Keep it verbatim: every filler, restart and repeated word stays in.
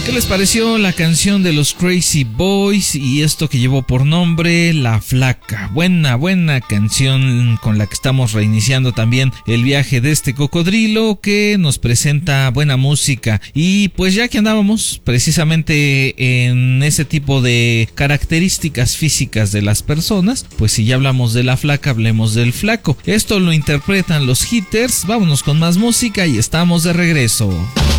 ¿Qué les pareció la canción de los Crazy Boys y esto que llevó por nombre La Flaca? Buena, buena canción con la que estamos reiniciando también el viaje de este cocodrilo que nos presenta buena música. Y pues ya que andábamos precisamente en ese tipo de características físicas de las personas, pues si ya hablamos de la flaca, hablemos del flaco. Esto lo interpretan los Hitters. Vámonos con más música y estamos de regreso.